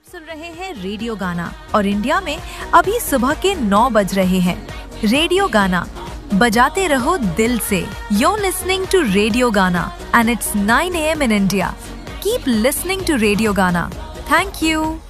सुन रहे हैं रेडियो गाना और इंडिया में अभी सुबह के 9 बज रहे हैं। रेडियो गाना बजाते रहो दिल से। You're listening to रेडियो गाना and it's 9 AM in India. Keep listening to radio गाना. Thank you.